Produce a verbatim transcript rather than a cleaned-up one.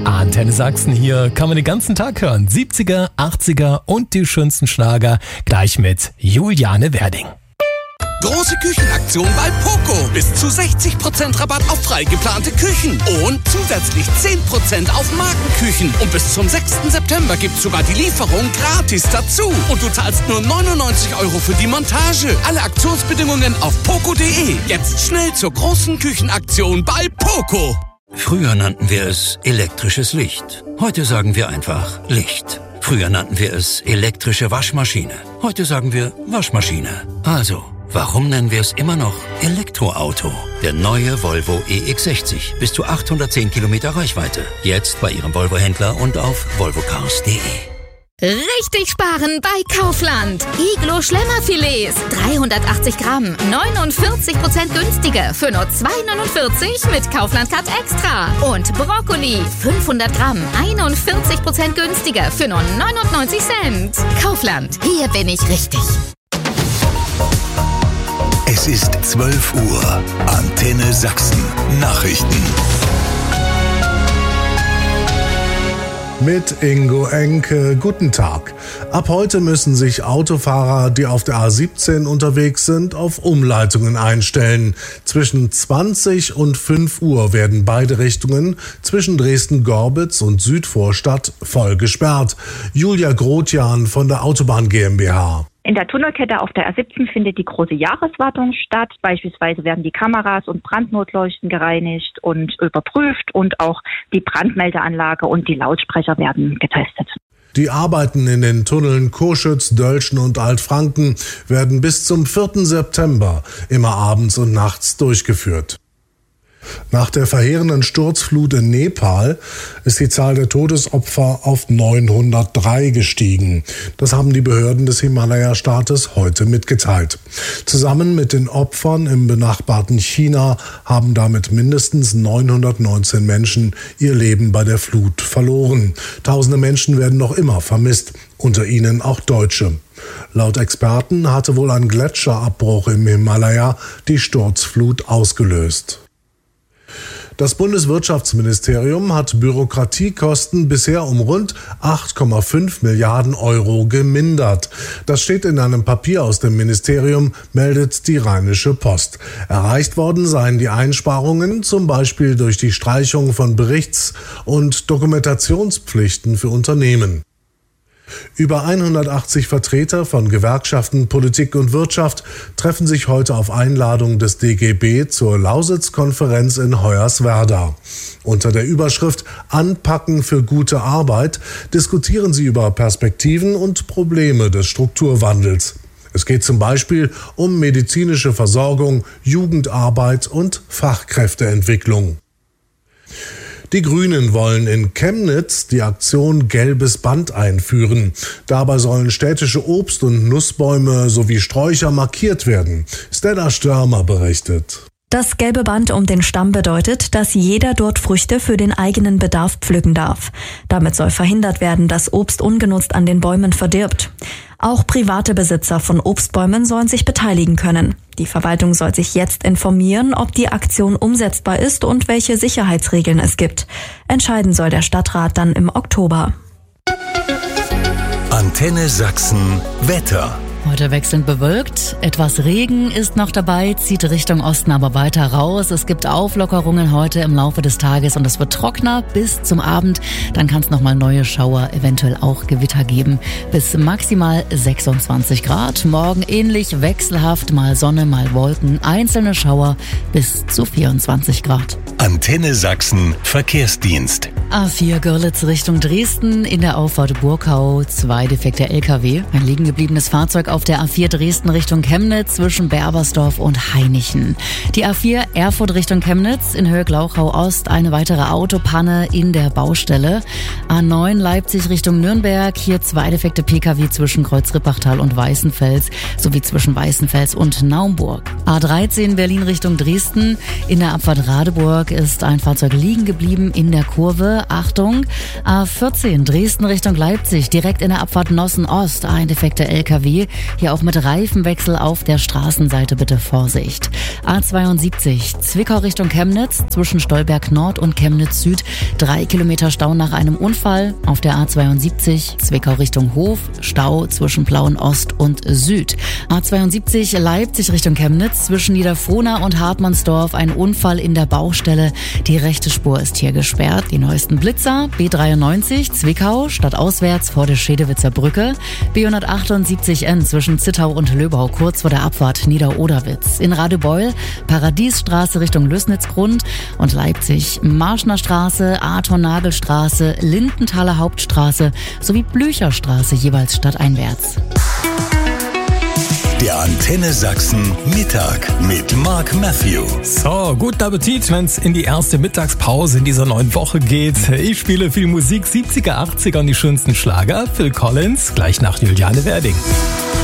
Antenne Sachsen, hier kann man den ganzen Tag hören. siebziger, achtziger und die schönsten Schlager. Gleich mit Juliane Werding. Große Küchenaktion bei Poco. Bis zu sechzig Prozent Rabatt auf frei geplante Küchen. Und zusätzlich zehn Prozent auf Markenküchen. Und bis zum sechsten September gibt's sogar die Lieferung gratis dazu. Und du zahlst nur neunundneunzig Euro für die Montage. Alle Aktionsbedingungen auf poco punkt de. Jetzt schnell zur großen Küchenaktion bei Poco. Früher nannten wir es elektrisches Licht. Heute sagen wir einfach Licht. Früher nannten wir es elektrische Waschmaschine. Heute sagen wir Waschmaschine. Also, warum nennen wir es immer noch Elektroauto? Der neue Volvo E X sechzig. Bis zu achthundertzehn Kilometer Reichweite. Jetzt bei Ihrem Volvo-Händler und auf volvo cars punkt de. Richtig sparen bei Kaufland. Iglo Schlemmerfilets. dreihundertachtzig Gramm. neunundvierzig Prozent günstiger. Für nur zwei neunundvierzig mit Kaufland Card Extra. Und Brokkoli. fünfhundert Gramm. einundvierzig Prozent günstiger. Für nur neunundneunzig Cent. Kaufland. Hier bin ich richtig. Es ist zwölf Uhr. Antenne Sachsen. Nachrichten. Mit Ingo Enke. Guten Tag. Ab heute müssen sich Autofahrer, die auf der A siebzehn unterwegs sind, auf Umleitungen einstellen. Zwischen zwanzig und fünf Uhr werden beide Richtungen zwischen Dresden-Gorbitz und Südvorstadt voll gesperrt. Julia Grotjan von der Autobahn GmbH. In der Tunnelkette auf der A siebzehn findet die große Jahreswartung statt. Beispielsweise werden die Kameras und Brandnotleuchten gereinigt und überprüft und auch die Brandmeldeanlage und die Lautsprecher werden getestet. Die Arbeiten in den Tunneln Coschütz, Dölschen und Altfranken werden bis zum vierten September immer abends und nachts durchgeführt. Nach der verheerenden Sturzflut in Nepal ist die Zahl der Todesopfer auf neunhundertdrei gestiegen. Das haben die Behörden des Himalaya-Staates heute mitgeteilt. Zusammen mit den Opfern im benachbarten China haben damit mindestens neunhundertneunzehn Menschen ihr Leben bei der Flut verloren. Tausende Menschen werden noch immer vermisst, unter ihnen auch Deutsche. Laut Experten hatte wohl ein Gletscherabbruch im Himalaya die Sturzflut ausgelöst. Das Bundeswirtschaftsministerium hat Bürokratiekosten bisher um rund acht Komma fünf Milliarden Euro gemindert. Das steht in einem Papier aus dem Ministerium, meldet die Rheinische Post. Erreicht worden seien die Einsparungen zum Beispiel durch die Streichung von Berichts- und Dokumentationspflichten für Unternehmen. Über hundertachtzig Vertreter von Gewerkschaften, Politik und Wirtschaft treffen sich heute auf Einladung des D G B zur Lausitz-Konferenz in Hoyerswerda. Unter der Überschrift Anpacken für gute Arbeit diskutieren sie über Perspektiven und Probleme des Strukturwandels. Es geht zum Beispiel um medizinische Versorgung, Jugendarbeit und Fachkräfteentwicklung. Die Grünen wollen in Chemnitz die Aktion Gelbes Band einführen. Dabei sollen städtische Obst- und Nussbäume sowie Sträucher markiert werden. Stella Störmer berichtet. Das gelbe Band um den Stamm bedeutet, dass jeder dort Früchte für den eigenen Bedarf pflücken darf. Damit soll verhindert werden, dass Obst ungenutzt an den Bäumen verdirbt. Auch private Besitzer von Obstbäumen sollen sich beteiligen können. Die Verwaltung soll sich jetzt informieren, ob die Aktion umsetzbar ist und welche Sicherheitsregeln es gibt. Entscheiden soll der Stadtrat dann im Oktober. Antenne Sachsen Wetter. Heute wechselnd bewölkt, etwas Regen ist noch dabei, zieht Richtung Osten aber weiter raus. Es gibt Auflockerungen heute im Laufe des Tages und es wird trockener bis zum Abend. Dann kann es nochmal neue Schauer, eventuell auch Gewitter geben. Bis maximal sechsundzwanzig Grad. Morgen ähnlich wechselhaft, mal Sonne, mal Wolken, einzelne Schauer bis zu vierundzwanzig Grad. Antenne Sachsen Verkehrsdienst. A vier Görlitz Richtung Dresden, in der Auffahrt Burkau zwei defekte L K W. Ein liegen gebliebenes Fahrzeug auf der A vier Dresden Richtung Chemnitz zwischen Berbersdorf und Hainichen. Die A vier Erfurt Richtung Chemnitz in Höhe Glauchau Ost, eine weitere Autopanne in der Baustelle. A neun Leipzig Richtung Nürnberg, hier zwei defekte P K W zwischen Kreuz-Rippachtal und Weißenfels sowie zwischen Weißenfels und Naumburg. A dreizehn Berlin Richtung Dresden, in der Abfahrt Radeburg ist ein Fahrzeug liegen geblieben in der Kurve. Busse. Achtung, A vierzehn Dresden Richtung Leipzig, direkt in der Abfahrt Nossen Ost, ein defekter L K W. Hier auch mit Reifenwechsel auf der Straßenseite bitte Vorsicht. A zweiundsiebzig Zwickau Richtung Chemnitz, zwischen Stolberg Nord und Chemnitz Süd, drei Kilometer Stau nach einem Unfall. Auf der A zweiundsiebzig Zwickau Richtung Hof, Stau zwischen Plauen Ost und Süd. A zweiundsiebzig Leipzig Richtung Chemnitz, zwischen Niederfrohna und Hartmannsdorf, ein Unfall in der Baustelle. Die rechte Spur ist hier gesperrt. Die neuesten Blitzer, B dreiundneunzig Zwickau, stadtauswärts vor der Schedewitzer Brücke, B hundertachtundsiebzig N zwischen Zittau und Löbau, kurz vor der Abfahrt Niederoderwitz. In Radebeul, Paradiesstraße Richtung Lößnitzgrund und Leipzig, Marschner Straße, Arthur-Nagel-Straße, Lindenthaler Hauptstraße sowie Blücherstraße, jeweils stadteinwärts. Der Antenne Sachsen Mittag mit Mark Matthew. So, guten Appetit, wenn es in die erste Mittagspause in dieser neuen Woche geht. Ich spiele viel Musik, siebziger, achtziger und die schönsten Schlager. Phil Collins, gleich nach Juliane Werding.